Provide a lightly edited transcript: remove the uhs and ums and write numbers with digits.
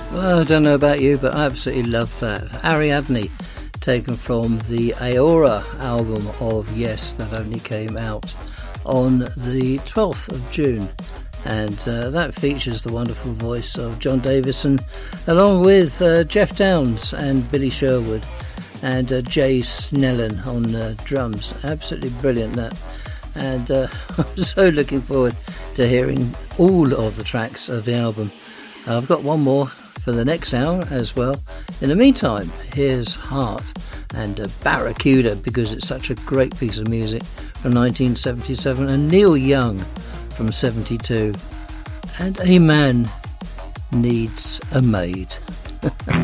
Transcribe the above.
Well, I don't know about you, but I absolutely love that. Ariadne, taken from the Aora album of Yes, that only came out on the 12th of June. And that features the wonderful voice of John Davison, along with Jeff Downes and Billy Sherwood, and Jay Snellen on drums. Absolutely brilliant, that. And I'm so looking forward to hearing all of the tracks of the album. I've got one more for the next hour as well. In the meantime, here's Heart and Barracuda, because it's such a great piece of music from 1977, and Neil Young from 72, and A Man Needs a Maid.